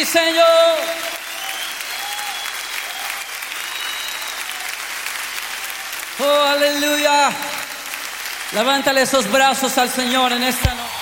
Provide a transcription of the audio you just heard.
Señor. Oh, aleluya. Levántale esos brazos al Señor en esta noche.